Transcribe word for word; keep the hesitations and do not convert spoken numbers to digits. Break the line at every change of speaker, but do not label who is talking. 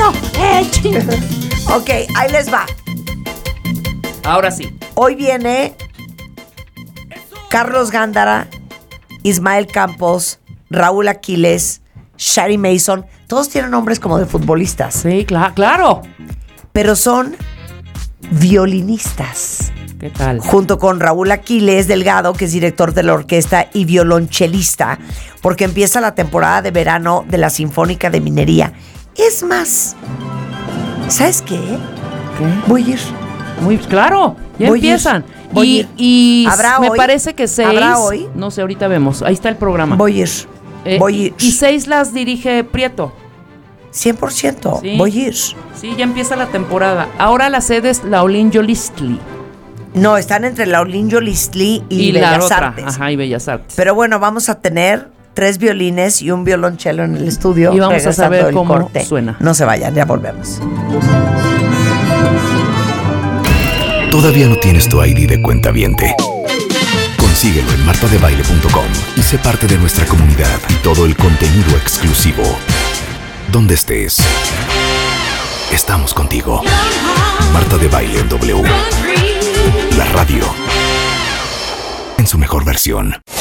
no. Eh, ching.
Ok, ahí les va.
Ahora sí.
Hoy viene Carlos Gándara, Ismael Campos, Raúl Aquiles, Shari Mason. Todos tienen nombres como de futbolistas.
Sí, cla- claro.
Pero son violinistas.
¿Qué tal?
Junto con Raúl Aquiles Delgado, que es director de la orquesta y violonchelista, porque empieza la temporada de verano de la Sinfónica de Minería. Es más, ¿sabes qué?
¿Qué?
Voy a ir.
Muy claro. Ya
Voy a ir.
empiezan.
Voy a
Y,
ir.
y
¿Habrá
me
hoy?
parece que seis.
¿Habrá hoy?
No sé, ahorita vemos. Ahí está el programa.
Voy a ir.
Eh,
Voy a ir.
Y seis las dirige Prieto.
cien por ciento.
Sí.
Voy a ir.
Sí, ya empieza la temporada. Ahora la sede es Laolin Yolistli.
No, están entre Laolin Yolistli y,
Y la
Bellas
otra.
Artes.
Ajá, y Bellas Artes.
Pero bueno, vamos a tener tres violines y un violonchelo en el estudio.
Y vamos a
regresando
saber
del
cómo
corte.
suena.
No se vayan, ya volvemos.
¿Todavía no tienes tu I D de cuentaviente? Consíguelo en marta de baile punto com y sé parte de nuestra comunidad y todo el contenido exclusivo. Donde estés, estamos contigo. Marta de Baile en W. La radio en su mejor versión.